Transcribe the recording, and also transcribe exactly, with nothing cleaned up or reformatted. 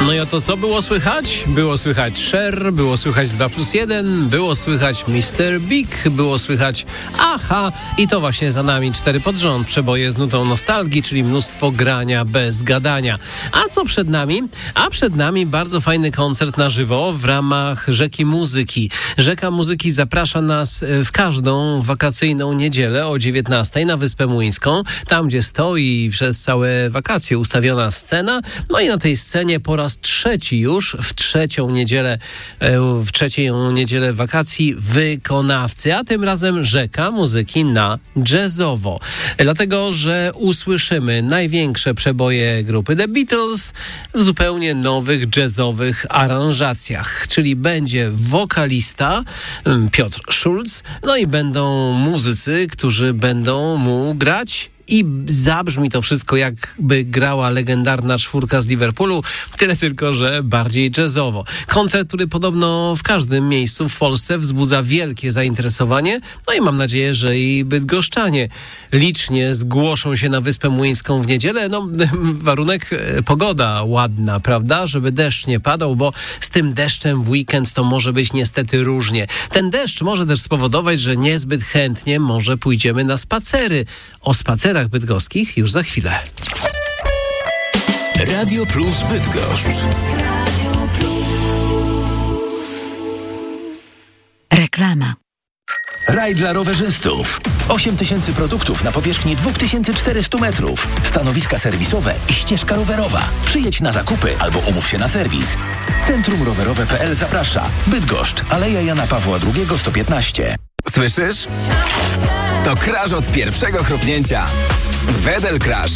No i oto co było słychać? Było słychać Cher, było słychać dwa plus jeden, było słychać mister Big, było słychać Aha i to właśnie za nami cztery pod rząd, przeboje z nutą nostalgii, czyli mnóstwo grania bez gadania. A co przed nami? A przed nami bardzo fajny koncert na żywo w ramach Rzeki Muzyki. Rzeka Muzyki zaprasza nas w każdą wakacyjną niedzielę o dziewiętnastej na Wyspę Młyńską, tam gdzie stoi przez całe wakacje ustawiona scena. No i na tej scenie po raz trzeci już, w trzecią niedzielę, w trzecią niedzielę wakacji wykonawcy, a tym razem Rzeka Muzyki na jazzowo. Dlatego, że usłyszymy największe przeboje grupy The Beatles w zupełnie nowych jazzowych aranżacjach, czyli będzie wokalista Piotr Schulz, no i będą muzycy, którzy będą mu grać. I zabrzmi to wszystko, jakby grała legendarna czwórka z Liverpoolu, tyle tylko, że bardziej jazzowo. Koncert, który podobno w każdym miejscu w Polsce wzbudza wielkie zainteresowanie, no i mam nadzieję, że i bydgoszczanie licznie zgłoszą się na Wyspę Młyńską w niedzielę. No, warunek, pogoda ładna, prawda, żeby deszcz nie padał, bo z tym deszczem w weekend to może być niestety różnie. Ten deszcz może też spowodować, że niezbyt chętnie może pójdziemy na spacery. O spacerach bydgoskich już za chwilę. Radio Plus Bydgoszcz. Radio Plus. Reklama. Raj dla rowerzystów. osiem tysięcy produktów na powierzchni dwa tysiące czterysta metrów. Stanowiska serwisowe i ścieżka rowerowa. Przyjedź na zakupy albo umów się na serwis. Centrum rowerowe kropka p l zaprasza. Bydgoszcz, Aleja Jana Pawła drugiego, sto piętnaście. Słyszysz? To crash od pierwszego chrupnięcia. Wedel Crash.